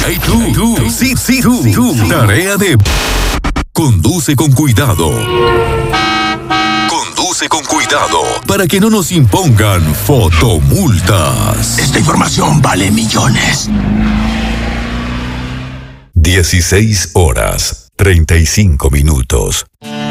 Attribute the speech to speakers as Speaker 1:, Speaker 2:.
Speaker 1: Hey, tú. Sí, tú. Tarea de... Conduce con cuidado. Conduce con cuidado para que no nos impongan fotomultas.
Speaker 2: Esta información vale millones.
Speaker 1: 16 horas, 35 minutos.